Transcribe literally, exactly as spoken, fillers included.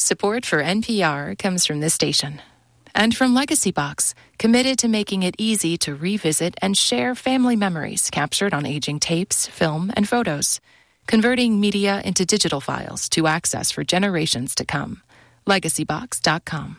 Support for N P R comes from this station. And from Legacy Box, committed to making it easy to revisit and share family memories captured on aging tapes, film, and photos, converting media into digital files to access for generations to come. legacy box dot com.